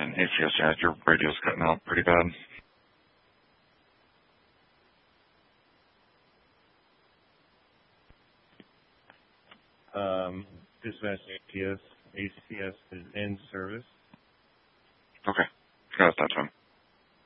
And ACS, yeah, your radio's cutting out pretty bad. Dispatch ATS,